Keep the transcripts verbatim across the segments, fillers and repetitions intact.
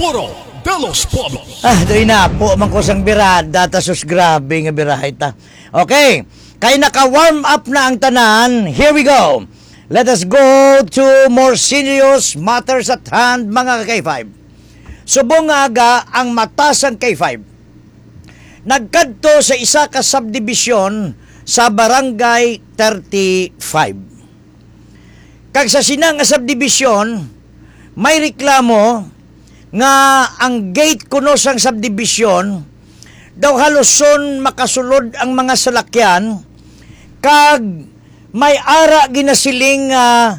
Foro de los Pueblos. Ah, doy na po man ko sang birada ta sus grabe nga birahay ta. Okay, kay naka-warm up na ang tanan. Here we go. Let us go to more serious matters at hand, mga K five. Subong nga aga ang matasang K five. Nagkadto sa isa ka subdivision sa barangay thirty-five. Kag sa sinang nga subdivision, may reklamo nga ang gate kuno sang subdivision daw haluson makasulod ang mga salakyan kag may ara ginasiling uh,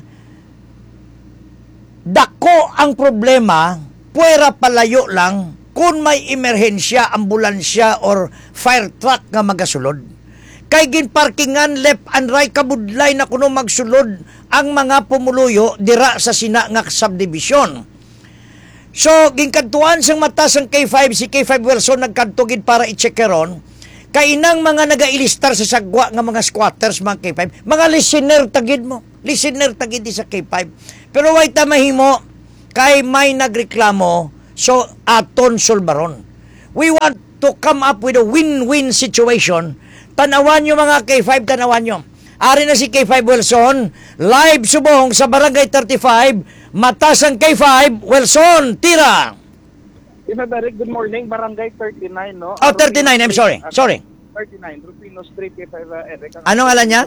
dako ang problema puwera palayo lang kung may emerhensya, ambulansya or fire truck nga magasulod. Kay ginparkingan left and right kabudlay na kuno magsulod ang mga pumuluyo dira sa sina nga subdivision. So, ginkantuan sang matas ang K five, si K five Wilson nagkantugid para i-check karon. Kay inang mga nagailistar sa sagwa nga mga squatters, mga K five, mga listener tagid mo. Listener tagid di sa K five. Pero way ta mahimo kay may nagreklamo, so aton sulbaron. We want to come up with a win-win situation. Tanawan nyo mga K five, tanawan nyo. Ari na si K five Wilson, live subong sa Barangay thirty-five, matas ang K five, Wilson, tira! If Eric, good morning, Barangay thirty-nine, no? Oh, thirty-nine, I'm sorry, sorry. thirty-nine, Rufino Street, K five, uh, Eric. Ano ngalan niya?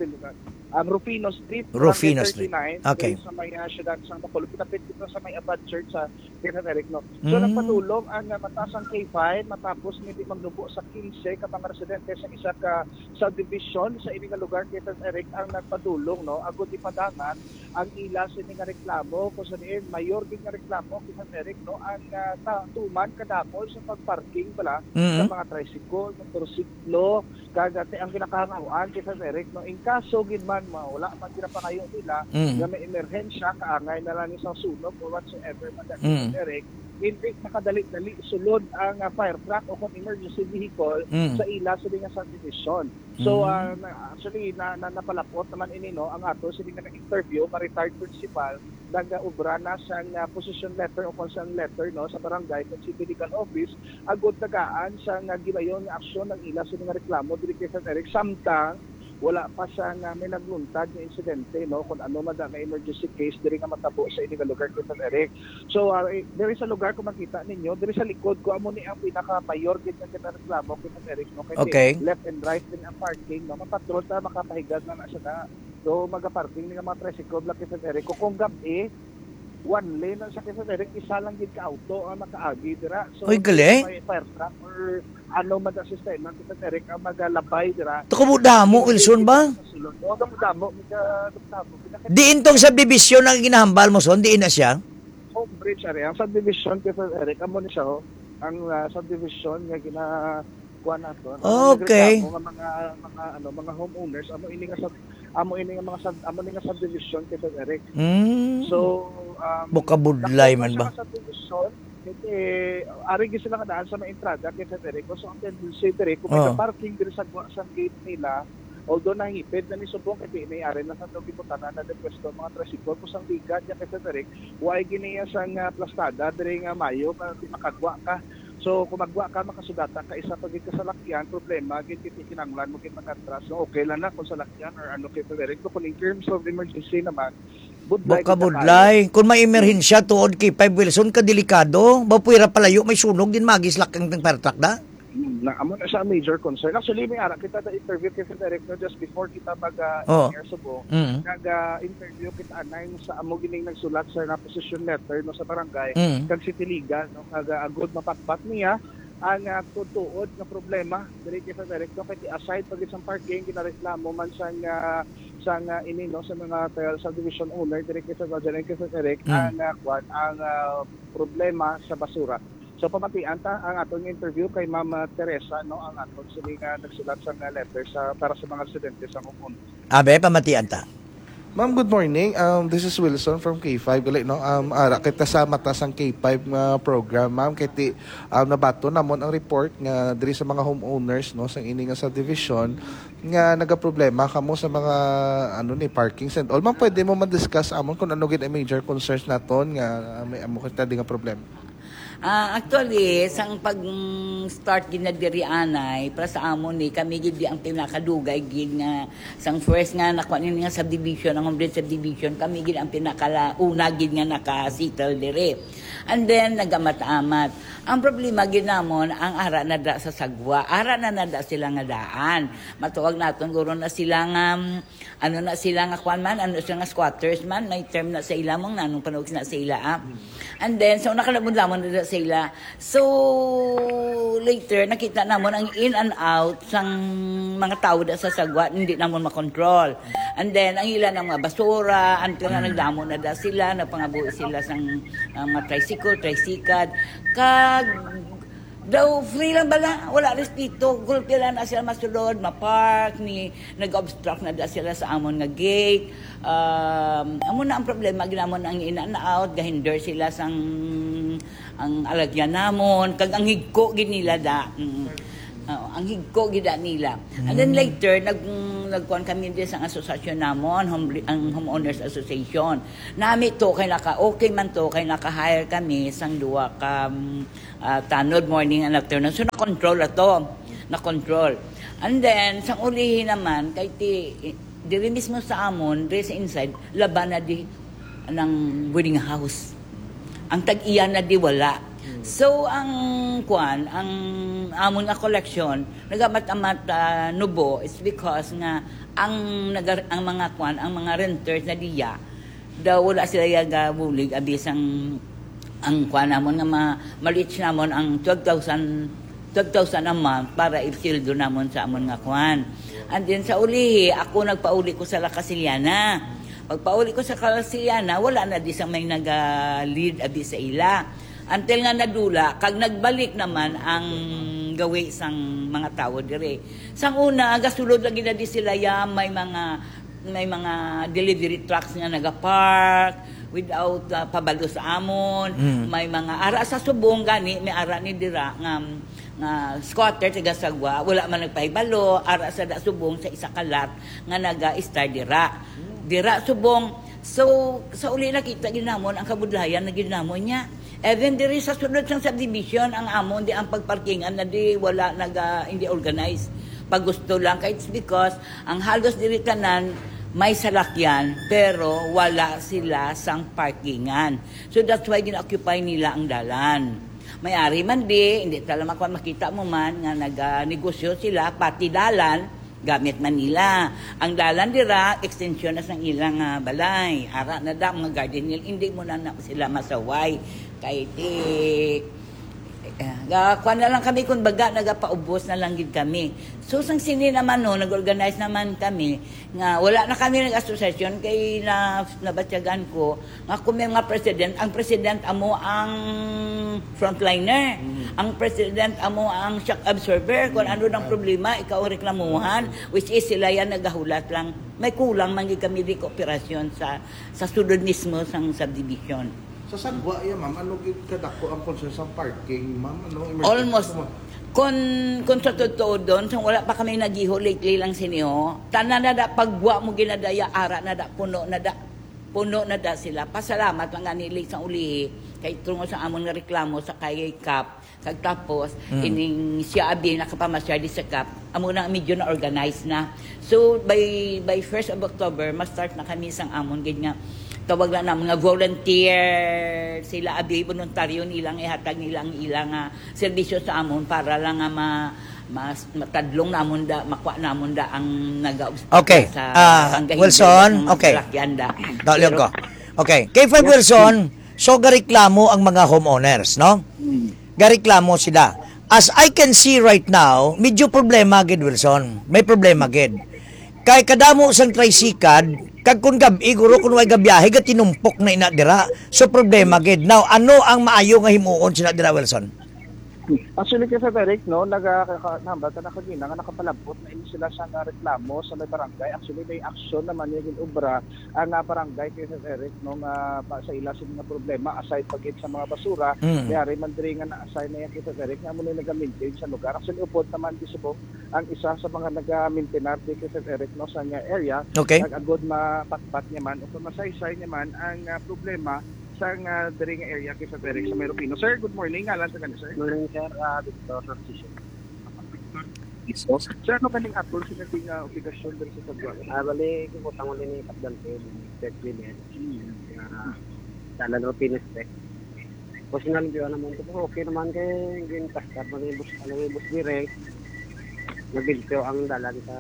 Ang Rufino Street, Rufino Street. Okay. Sa may uh, syudad sa Bacolod. Pinapit dito sa may Abad Church sa K five, Eric, no? So, Mm. nagpatulong ang uh, matasang K five matapos hindi maglubo sa fifteen ka mga residente sa isa ka subdivision sa ining lugar, K five, Eric, ang nagpadulong, no? Agod ipadangan ang ila sa ining reklamo kung sa diin mayor din nga reklamo, K five, Eric, no? Ang uh, tuman kadakol sa pagparking pala Mm. sa mga tricycle, motorsiklo, kagati ang kinakahangawaan, K five, Eric, no? In kaso gid man wala man gina pa kayo nila Mm. nga may emerhensya kaangay na lang isang sunog or whatsoever man that, Mm. Eric, hindi nakadali-dali sulod ang uh, fire truck o kung emergency vehicle Mm. sa ila sa nga subdivision. So Mm. uh, na, actually na, na napalapot naman ini, no, ang ato sa nga nag-interview pa retired principal nag-ubra na sa uh, position letter o concern letter, no, sa barangay sa City Legal Office agud tagaan sa uh, gibayon nga aksyon ng ila sa nga reklamo diri kay San Eric samtang wala pa siya nga may nagluntad ng insidente, no, kung ano man nga emergency case diri nga matabo sa ining lugar kay San Eric. So uh, diri sa lugar kung makita ninyo, diri sa likod ko amo ni ang pinaka mayor gid nga kinareklamo kay San Eric, no, kay Okay. left and right din ang parking, no, mapatrol ta makapahigad na na siya na. So magaparking ni nga mga tricycle block kay San Eric kung gabi one lane ang sa San Eric, isa lang gid ka auto ang makaagi dira. So Oy, gali. may fire truck or ano man ang sistema sa San Eric ang magalabay dira. Tukubuda mo, Wilson ba? O gamudamo, mika gamudamo. Diin tong subdivision ang ginahambal mo son, diin na siya? Home bridge ari ang subdivision kay San Eric amo ni siya, ho. Ang uh, subdivision nga gina kuan nato. Okay. Mga mga mga ano mga homeowners amo ini nga sub amo ini nga mga sub, amo ni nga subdivision kay San Eric. Mm. So um Bukabudlay man ba? Sa subdivision, eh, ari gid sila kadaan sa mga entrada kay San Eric. So ang tendency diri kung may Oh. parking diri sa sa gate nila, although nahipid na ni subong kay may ari na sa tawag iputanan na de pwesto mga tricycle kung sang bigat ya kay San Eric, why giniya sang uh, plastada diri nga mayo para di makagwa ka. So kung magwa ka makasugata ka isa pag ka sa lakyan, problema gid kiti kinanglan mo kit makatras. So okay lang na kung sa lakyan or ano kay San Eric. Kung in terms of emergency naman, budlay Baka budlay. Kung may emerhensya tuod kay five Wilson, kadelikado. Bapuira palayo, may sunog din magislak ang fire truck da. na amo na siya major concern. Actually, may ara kita na interview kay Federico just before kita mag uh, Oh. air subo. Mm. Nag-interview kita anay sa amo gining nagsulat sa na position letter no sa barangay Mm. kag City Liga no kag uh, agud mapatpat niya ang uh, tutuod na problema diri kay Federico kay aside pag isang parking kinareklamo man sa nga sa nga ini no sa mga uh, subdivision owner diri kay Federico Federico Mm. ang uh, kwan ang uh, problema sa basura. So pamatian ta ang atong interview kay Ma'am Teresa no ang atong sini nga nagsulat sa nga letter sa para sa mga residente sa Hukon. Abe, pamatian ta. Ma'am, good morning. Um, this is Wilson from K five. Gali, no? Um, ara, kita sa matasang K five nga program, ma'am. Kiti, um, nabato namon ang report nga diri sa mga homeowners, no, sa ini nga subdivision nga nagaproblema kamo sa mga ano ni parkings and all. Ma'am, pwede mo man discuss amon kung ano gid ang major concerns naton nga uh, may amo kita di nga problem. Ah, actually, sang pag-start gid na diri anay para sa amon ni kami gid di ang pinakadugay gid nga sang first nga nakuha ni nga subdivision ang Humble subdivision kami gid ang pinakala una gid nga naka-settle diri. And then nagamat-amat. Ang problema gid namon ang ara na da sa sagwa. Ara na nada sila nga daan. Matuwag naton guro na sila nga um, ano na sila nga kwan man, ano sila nga squatters man, may term na sa ila mong nanong panog na sa ila. Ah. And then so nakalabon-lamon na sa ila. So later nakita namon ang in and out sang mga tao da sa sagwa hindi namon makontrol. And then ang ila ng mga basura, until na nagdamo na da sila, napangabuhi sila sang uh, mga tricycle, tricycad. Kag daw free lang bala, wala respeto, gulpi lang na sila masulod, mapark, ni nag-obstruct na da sila sa amon nga gate. Um, amon na ang problema, ginamon ang in and out, gahinder sila sang ang alagyan namon, kag ang higko gid nila da. Mm. Oh, ang higko gida nila. Mm. And then later nag nagkuan kami din sa asosasyon namon, home, ang Homeowners Association. Nami to kay naka okay man to kay naka-hire kami sang duwa ka um, uh, tanod morning and afternoon. So na control ato, na control. And then sang ulihi naman kay ti diri mismo sa amon, diri sa inside laban na di ng boarding house. Ang tag-iya na di wala. So ang kuan, ang amon nga collection nagamat-amat uh, nubo is because nga ang nagar, ang mga kuan, ang mga renters na diya daw wala sila yaga bulig abis ang ang kuan namon nga ma, ma-reach namon ang twelve thousand a month para i-sildo namon sa amon nga kuan. And then sa ulihi ako nagpauli ko sa La Casiliana. Pagpauli ko sa La Casiliana wala na di sa may naga-lead abis sa ila. Until nga nadula, kag nagbalik naman ang gawi sang mga tao dire. Sang una, gasulod lagi na di sila ya, may mga may mga delivery trucks nga nagapark without uh, pabalo sa amon, mm. may mga ara sa subong gani, may ara ni dira nga nga squatter taga sagwa, wala man nagpahibalo, ara sa da subong sa isa kalat nga naga-star dira. Dira subong. So sa uli nakita ginamon ang kabudlayan na ginamon niya. Even diri sa sunod sang subdivision ang amon di ang pagparkingan na di wala naga hindi organized. Pag gusto lang kay it's because ang halos diri tanan may salakyan pero wala sila sang parkingan. So that's why gina-occupy nila ang dalan. May-ari man di, hindi talaga makuha makita mo man nga naga-negosyo sila pati dalan gamit Manila. Ang dalan dira extension na sang ilang uh, balay. Ara na da mga garden hill, hindi mo na, na sila masaway kay ti uh, kuan na lang kami kung baga nagapaubos na lang gid kami. So sang sini naman no nag-organize naman kami nga wala na kami nag-association kay na nabatyagan ko nga kung may mga president, ang president amo ang frontliner, mm. ang president amo ang shock absorber kung ano ng problema ikaw ang reklamuhan, which is sila yan nagahulat lang may kulang man gid kami di kooperasyon sa sa sudod mismo sang subdivision. Sa sagwa ya ma'am, ano gid kadako ang concern sa parking ma'am? Ano almost kon kon sa totoo doon sang wala pa kami nagiho lately lang siniho tanan na da pagwa mo ginadaya ara na da puno na da puno na da sila pasalamat mga nili sa ulihi kay tungo sa amon nga reklamo sa kay Kap kag tapos mm. ining siya abi nakapamasyar di sa Kap amo na medyo na organized na so by by first of October mas start na kami sang amon gid nga tawag lang na mga volunteer sila abi voluntaryo nilang ihatag nilang ilang uh, serbisyo sa amon para lang nga ma, mas matadlong namon da makwa namon da ang nag-obstruct okay. sa uh, Wilson okay Daliog ko okay kay Five Wilson so gareklamo ang mga homeowners no gareklamo sila as I can see right now medyo problema gid Wilson may problema gid kay kadamo sang tricycad kag kun gabi guro kun way gabiyahe ga tinumpok na ina dira so problema gid now ano ang maayo nga himuon sila dira Wilson Actually kasi Derek no naga namba ta nakagina nga nakapalabot na ini sila sa reklamo sa may barangay actually may action naman yung obra ang uh, barangay kasi Derek no nga uh, sa ila sa mga problema aside pagit sa mga basura mm. yari man diri nga na-assign na yan kita Derek nga mo na naga-maintain sa lugar actually upod naman di subong ang isa sa mga naga-maintainer di kasi Derek no sa nga area okay. nag-agod mapatpat niya man o masaysay niya man ang uh, problema sa uh, diri nga area kay sa Derek sa Meropino. Sir, good morning. Alan sa kanila, sir. Morning, sir. Uh, Victor Narciso. Iso. Sir, ano kaning atol sa nating uh, obligasyon diri sa Sagwa? Ah, bali, kumutang ulit ni Kapdan Phil, Tech William. Dala no Pinestec. Personal view naman ito po, okay naman kay Green Cascade, manibus, ano yung bus direct. Nagbilto ang dalan sa...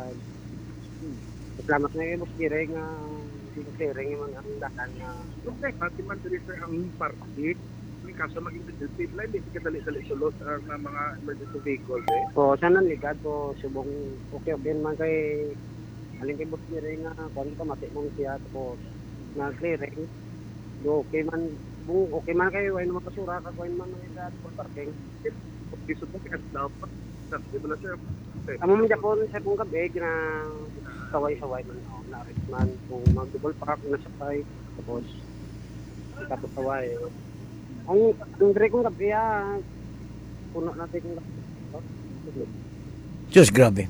Salamat na yung bus direct nga sharing yung mga ang dalan na... Okay, pati man diri sir ang parkit. May kaso mag-emergency line, hindi ka dali-dali sulot ang uh, mga emergency vehicles eh. Po, sana ligad po, subong okay, okay naman kay... Aling kay bus direct nga, kung ka mati mong siya, tapos na clearing. Okay man, bu okay man kayo, ay naman kasura ka, kung man mga edad for parking. Okay, so kung dapat, di ba na sir? Amo man Japon sa kung gabi, na saway-saway man, oh, na rich man, kung mag-double park, nasakay, tapos tapos saway. Ang, ang dire kong gabi, ah, puno natin kung gabi. Diyos, grabe.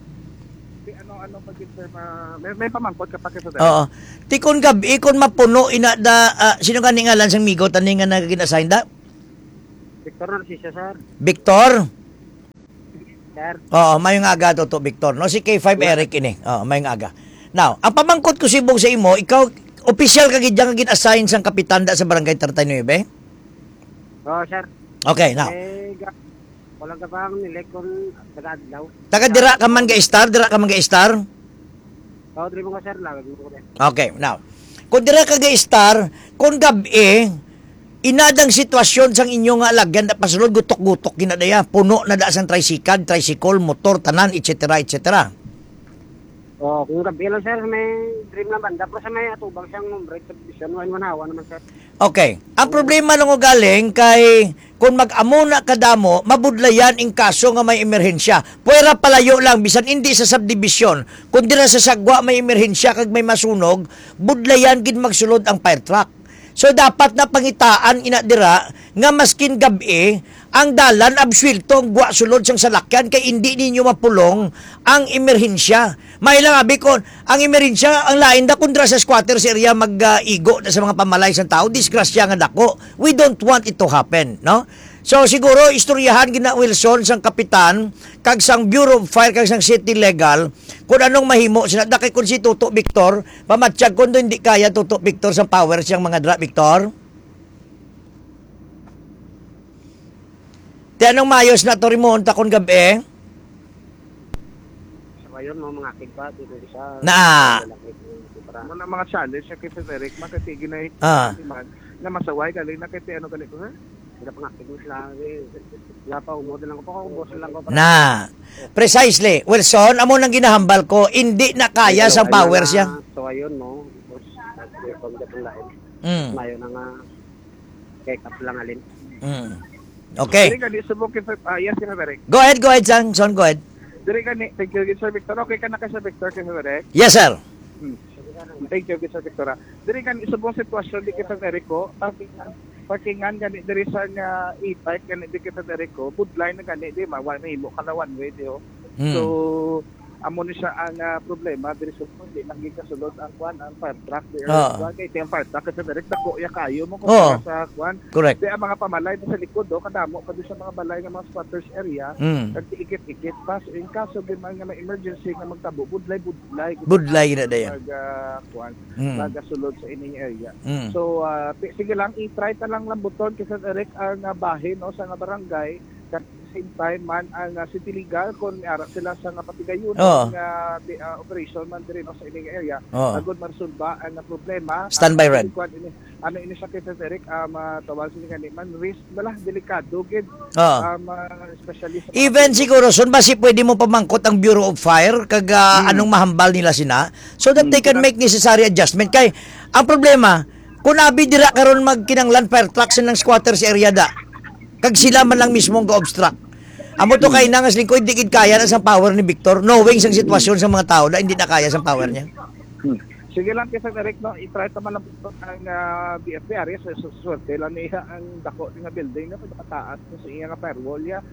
Ano ano pag sir ma may, may pamangkot ka pa kay sa Oo. Tikon gabi, ikon mapuno, ina da, ah, sino ka ngalan sang migo, taning nga nagkin-assign da? Victor Narciso, sir. Victor? Sir. Oo, may nga aga to, to Victor. No, si K five Eric ini. Oo, may nga aga. Now, ang pamangkot ko sibong sa imo, ikaw, official ka gid nga assign sang kapitan da sa barangay thirty-nine? Oo, sir. Okay, now. Eh, ga- walang ka bang nilekon taga-adlaw. Taga dira ka man ga-star, dira ka man ga-star? Oo, dire mo ka, sir. Lagag mo ko rin. Okay, now. Kung dira ka ga-star, kung gabi, inadang sitwasyon sang inyo nga alagyan na pasulod gutok-gutok ginadaya, puno na da sang tricycle, tricycle, motor, tanan, et cetera, et cetera. Oo, kung gabi lang, sir, may dream na banda. Pero sa may atubang siyang break subdivision, wala manawa naman, sir. Okay. Ang problema lang ko galing kay kung mag-amo na kadamo, mabudlayan in kaso nga may emerhensya. Puwera palayo lang, bisan hindi sa subdivision. Kung dira sa sagwa may emerhensya kag may masunog, budlayan gid magsulod ang fire truck. So dapat na pangitaan ina dira nga maskin gabi ang dalan abswelto ang guwa sulod sang salakyan kay hindi ninyo mapulong ang emerhensya. May lang abi ko, ang emerhensya ang lain da kundra sa squatters area mag-igo uh, sa mga pamalay sang tao, disgrasya nga dako. We don't want it to happen, no? So siguro istoryahan gina Wilson sang kapitan kag sang Bureau of Fire kag sang City Legal kung anong mahimo sila dakay kun si Tuto Victor pamatsyag kun do hindi kaya Tuto Victor sang power siyang mga dra Victor. Di anong mayos na to remonta kon gabi? Sa ngayon, mo mga kigpa, dito sa... Na. Ano na mga challenge siya kay Frederick makatigil na Ah. man na masaway galing na kay ano galing ko sir. Wala pang active mo sila. Wala pa, umodel lang ko pa. Umodel lang ko pa. Na. Precisely. Wilson, amo nang ginahambal ko, hindi na kaya sang power siya. So ayun, no? Tapos, nag-repong gatong lain. Mm. Mayo na nga, kay Kap lang alin. Mm. Okay. Diri gani subok kay ah, yes kay Frederick. Go ahead, go ahead, Son. Son, go ahead. Diri gani thank you sir Victor. Okay ka na kay Sir Victor kay Frederick. Yes, sir. Hmm. Thank you Sir Victor. Diri gani subong sitwasyon di kay Frederick ko, parkingan parkingan gani diri sa nga e-bike gani di kay Frederick ko, budline na gani di ma one way mo kana one way di oh. Mm. So amo ni siya ang uh, problema diri sa hindi nang gikasulod ang kwan ang fire truck there. Oo. Kay tiyang fire truck sa direct dako ya kayo mo kung Oo. sa kwan. Correct. Di ang mga pamalay sa likod do kadamo pa sa mga balay nga mga squatters area. Mm. Nagtiikit-ikit pa so in kaso di man nga may emergency nga magtabo budlay budlay Budlay na dayon. mag uh, kwan Mm. magasulod sa ining area. Mm. So uh, pi- sige lang i-try ta lang lambuton kasi direct ang uh, bahin no sa nga barangay at same time man ang uh, city legal kung ara sila sa nga patigayon Oo. nga di- uh, operation man diri no sa ining area. Oo. Agud marsulba ang uh, problema. Standby Ang- red. kwan ini- Ano ini sa kay Derek um, uh, tawag sila gani man risk bala delikado gid. Oo. Um, uh, especially sa mga- Even siguro, son, basi pwede mo pamangkot ang Bureau of Fire kag ah, anong mahambal nila sina so that they can make necessary adjustment. Kay, ang problema, kung abi dira karon magkinanglan fire trucks ng squatters area da, kag sila man lang mismo go-obstruct. Amo to kay nangas lingko, hindi gid kaya na sa power ni Victor, knowing sang sitwasyon sa mga tao na hindi na kaya sa power niya. Hmm. Sige lang kay Derek no, i-try ta man lang po ang uh, B F P R S so swerte lang niya ang dako nga building na pagkataas sa iya nga firewall ya.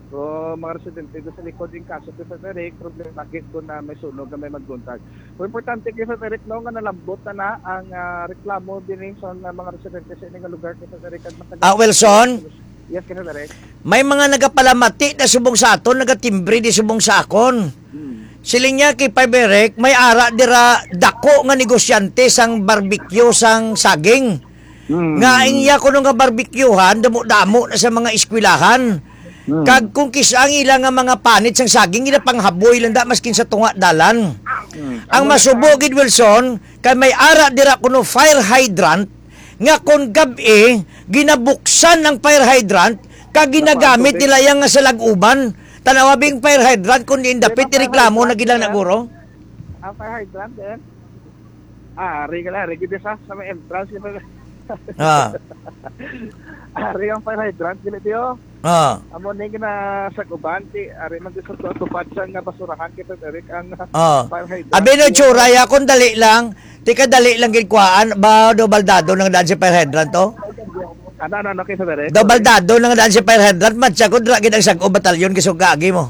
So, mga residente doon sa likod yung kaso kay Frederick, problema gid ko na may sunog na may magbuntag. So, importante kay Frederick no, nga nalambot na na ang ah, reklamo din sa uh, mga residente sa ining lugar kay Frederick. Ah, Wilson? Yes, kay Frederick. May mga nagapalamati na subong sa aton, nagatimbre di subong sa akon. Siling niya kay Paiberek, may ara dira dako nga negosyante sang barbecue sang saging. Hmm. Nga inya ko nga barbecuehan, damo-damo na sa mga eskwelahan. Kag kung kisang ilang nga mga panit sang saging, ila panghaboy lang da maskin sa tunga dalan. Ang masubo gid Wilson, kay may ara dira kuno fire hydrant, nga kon gabi, ginabuksan ng fire hydrant, kag ginagamit nila yang nga sa laguban. Tanawabing fire hydrant kung indapit ireklamo na gilang naguro. Ang fire hydrant din. Ah, ri kala, ri gid sa sa may entrance kay Ah. Ari ang fire hydrant gid tiyo. Ah. Amo ning na sa kuban ti ari man sa tupad sa nga basurahan kay Frederick ang Ah. fire hydrant. Abi no tsura ya kun dali lang, ti ka dali lang gid kuan ba do baldado nang daan sa fire hydrant to. Ano ano ano kay Frederick? Do baldado nang daan sa fire hydrant matcha ko dra gid ang sag-o batalyon kisog gagi mo.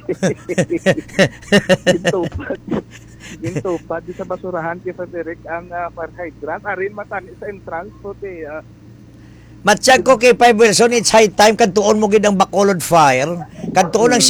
Gintupad. Gintupad di sa basurahan kay Frederick ang uh, fire hydrant. Arin matani sa entrance po ti uh, Matsyag ko kay Five Wilson, it's high time kantuon mo gid ang Bacolod Fire. Kantuon ang